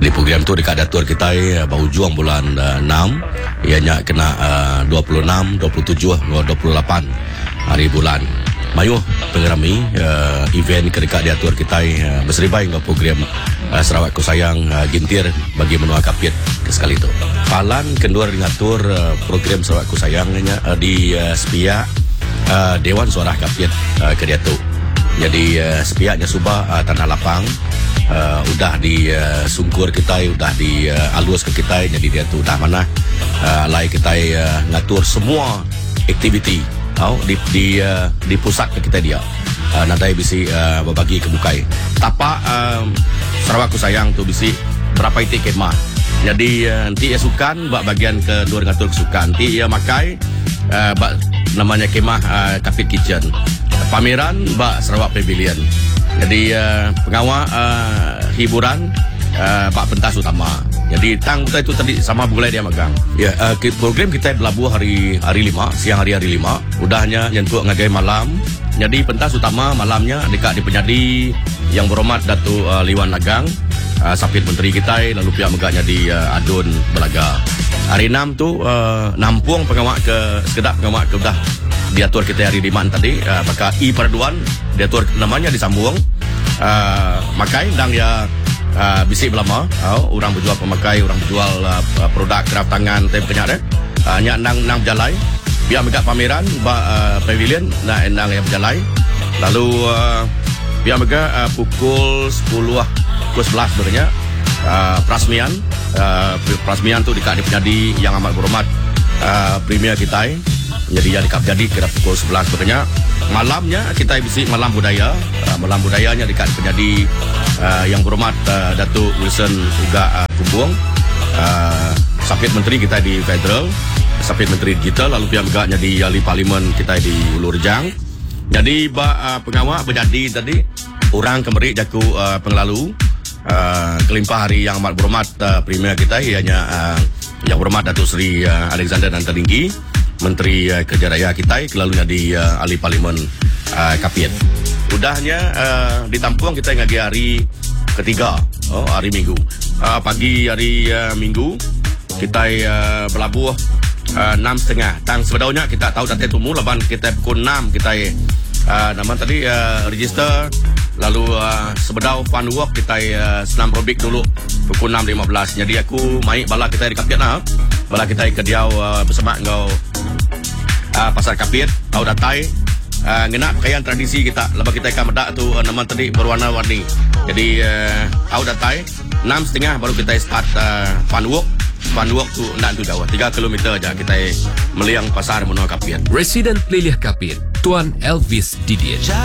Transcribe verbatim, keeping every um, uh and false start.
Di program tu dekat datur kita uh, berhujung bulan uh, enam, ianya kena uh, dua puluh enam, dua puluh tujuh, dua puluh lapan hari bulan. Mayuh pengerami uh, event ke dekat diatur kita uh, berseribai dengan program uh, Sarawak Ku Sayang uh, Gintir bagi menua kapit ke sekali itu. Palan kendua ngatur uh, program Sarawak Ku Sayang uh, di uh, sepihak uh, Dewan Suara Kapit uh, ke diatur. Jadi uh, sepihaknya subah uh, Tanah Lapang uh, udah di uh, sungkur kita, udah di uh, alus ke kita. Jadi dia tu dah mana uh, lai kita uh, ngatur semua aktiviti oh, di di uh, di pusat ke kita dia. Uh, nadai bisi uh, berbagi kebukai. Tapak um, Sarawak Ku Sayang tu bisi berapa itu kemah. Jadi uh, nanti ia sukan bak bagian ke dua ngatur kesukan. Nanti ia makai uh, bak namanya kemah uh, Kapit Kitchen. Pameran bak Sarawak Pavilion. Jadi uh, pengawal uh, hiburan uh, bak pentas utama. Jadi tang kita itu tadi sama bulai dia magang. Ya, uh, program kita berlabuh hari hari lima, siang hari hari lima. Udahnya nyentuh ngagai malam. Jadi pentas utama malamnya dekat di penyadi yang berhormat Datuk uh, Liwan Nagang, uh, Sapit Menteri kita, lalu pihak megahnya di uh, Adun Belaga. Hari enam tu uh, nampung pengawal ke sekedap pengawal ke udah diatur kita hari lima tadi, uh, maka I Perduan diatur namanya disambung. Uh, makai dan ya uh, bisik belama, uh, orang berjual pemakai, orang berjual uh, produk kraft tangan, tem kenyak deh. Uh, nyak nang nang berjalai, biar megak pameran, ba uh, pavilion, nah nang yang berjalai. Lalu uh, biar megak uh, pukul sepuluh, pukul sebelas sebenarnya uh, perasmian, uh, perasmian tu dekat di penyadi yang amat berhormat uh, premier kita. Jadi yang dekat jadi kira pukul sebelas sebenarnya. Malamnya kita bisi malam budaya. Uh, malam budayanya dekat penyadi uh, yang berhormat uh, Datuk Wilson Uga uh, Kumbung, uh, Sapit Menteri kita di Federal, Sapit Menteri Digital, lalu pihak megaknya di Ahli Parlimen kita di Ulu Rejang. Jadi ba, uh, pengawal berjadi tadi orang kemeri jaku uh, penglalu uh, kelimpah hari yang amat berhormat uh, premier kita ianya uh, yang berhormat Datuk Seri uh, Alexander Nantaringgi, Menteri uh, Kerja Raya kita, kelalunya di uh, Ahli Parlimen uh, Kapit. Udahnya uh, ditampung kita ngagi hari ketiga, oh, hari Minggu. Uh, pagi hari uh, Minggu kita uh, berlabuh uh, enam setengah. Tang sebedaunya kita tahu datang tumu laban kita pukul enam kita uh, nama tadi uh, register. Lalu uh, sebedau fun walk kita uh, senam robik dulu pukul enam lima belas. Jadi aku main bala kita di Kapit nah. Bala kita ke dia uh, bersama ngau uh, pasar Kapit, tahu datai uh, ngena pakaian tradisi kita. Lepas kita akan medak tu uh, nama tadi berwarna-warni. Jadi uh, tahu datai enam setengah baru kita start uh, fun walk. Fun walk tu nak tu jauh tiga kilometer aja kita meliang pasar menua Kapit. Residen Pelilih Kapit, Tuan Elvis Didier.